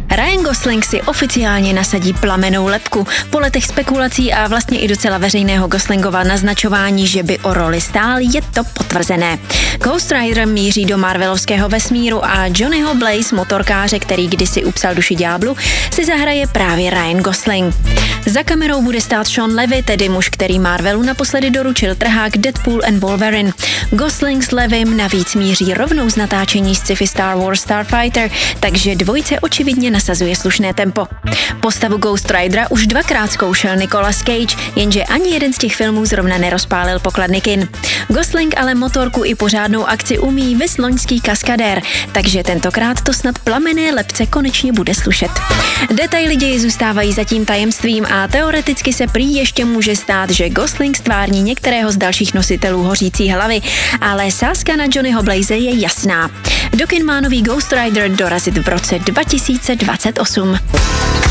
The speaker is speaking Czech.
Ryan Gosling si oficiálně nasadí plamenou lebku. Po letech spekulací a vlastně i docela veřejného Goslingova naznačování, že by o roli stál, je to potvrzené. Ghost Rider míří do marvelovského vesmíru a Johnnyho Blaze, motorkáře, který kdysi upsal duši ďáblu, si zahraje právě Ryan Gosling. Za kamerou bude stát Sean Levy, tedy muž, který Marvelu naposledy doručil trhák Deadpool and Wolverine. Gosling s Levym navíc míří rovnou z natáčení sci-fi Star Wars Starfighter, takže dvojice očividně nasazuje slušné tempo. Postavu Ghost Ridera už dvakrát zkoušel Nicolas Cage, jenže ani jeden z těch filmů zrovna nerozpálil pokladny kin. Gosling ale motorku i pořádnou akci umí, viz loňský Kaskadér, takže tentokrát to snad plamenné lebce konečně bude slušet. Detaily děje zůstávají zatím tajemstvím a teoreticky se prý ještě může stát, že Gosling stvární některého z dalších nositelů hořící hlavy, ale sázka na Johnnyho Blaze je jasná. Do kin má nový Ghost Rider dorazit v roce 2028.